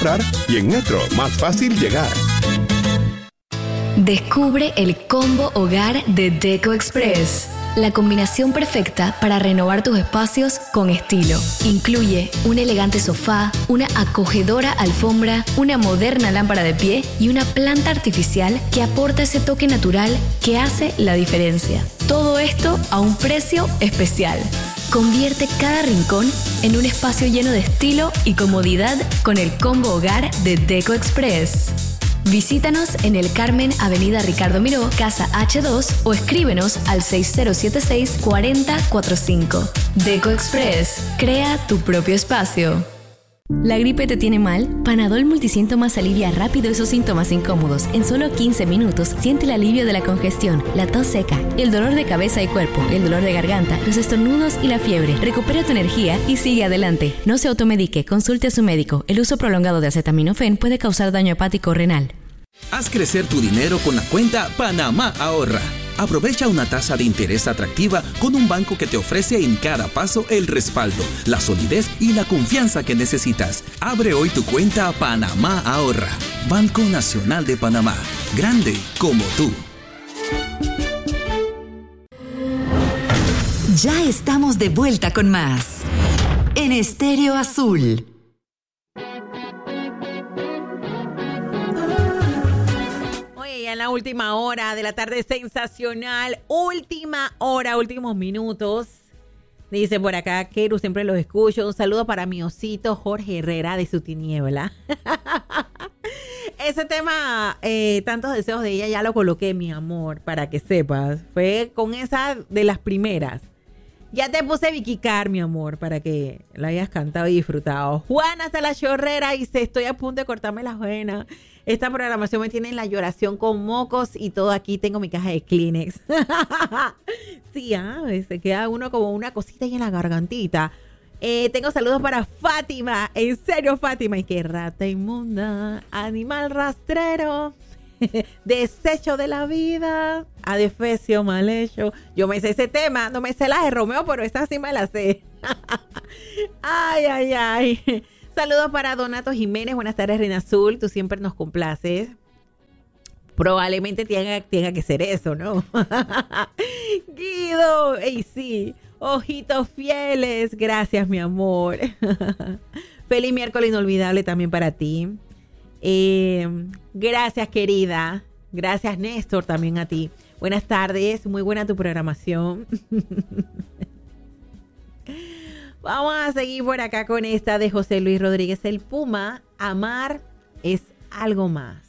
comprar y en Metro, más fácil llegar. Descubre el combo hogar de Deco Express. La combinación perfecta para renovar tus espacios con estilo. Incluye un elegante sofá, una acogedora alfombra, una moderna lámpara de pie y una planta artificial que aporta ese toque natural que hace la diferencia. Todo esto a un precio especial. Convierte cada rincón en un espacio lleno de estilo y comodidad con el combo hogar de Deco Express. Visítanos en el Carmen, Avenida Ricardo Miró, Casa H2 o escríbenos al 6076-4045. Deco Express, crea tu propio espacio. ¿La gripe te tiene mal? Panadol Multisíntomas alivia rápido esos síntomas incómodos. En solo 15 minutos siente el alivio de la congestión, la tos seca, el dolor de cabeza y cuerpo, el dolor de garganta, los estornudos y la fiebre. Recupera tu energía y sigue adelante. No se automedique, consulte a su médico. El uso prolongado de acetaminofén puede causar daño hepático o renal. Haz crecer tu dinero con la cuenta Panamá Ahorra. Aprovecha una tasa de interés atractiva con un banco que te ofrece en cada paso el respaldo, la solidez y la confianza que necesitas. Abre hoy tu cuenta Panamá Ahorra. Banco Nacional de Panamá. Grande como tú. Ya estamos de vuelta con más. En Estéreo Azul. En la última hora de la tarde sensacional, última hora, últimos minutos. Dice por acá, Keru, siempre los escucho. Un saludo para mi osito Jorge Herrera de Su Tiniebla. Ese tema, tantos deseos de ella, ya lo coloqué, mi amor, para que sepas. Fue con esa de las primeras. Ya te puse Vicky Car, mi amor, para que la hayas cantado y disfrutado. Juana hasta la chorrera y estoy a punto de cortarme las venas. Esta programación me tiene en la lloración con mocos y todo. Aquí tengo mi caja de Kleenex. Sí, se queda uno como una cosita ahí en la gargantita. Tengo saludos para Fátima. En serio, Fátima. Y qué rata inmunda, animal rastrero, desecho de la vida, adefesio mal hecho. Yo me sé ese tema, no me sé la de Romeo, pero esta sí me la sé. Ay, ay, ay. Saludos para Donato Jiménez. Buenas tardes, Reina Azul. Tú siempre nos complaces. Probablemente tenga que ser eso, ¿no? Guido. ¡Ey, sí! Ojitos fieles. Gracias, mi amor. Feliz miércoles inolvidable también para ti. Gracias, querida. Gracias, Néstor, también a ti. Buenas tardes. Muy buena tu programación. Vamos a seguir por acá con esta de José Luis Rodríguez, el Puma. Amar es algo más.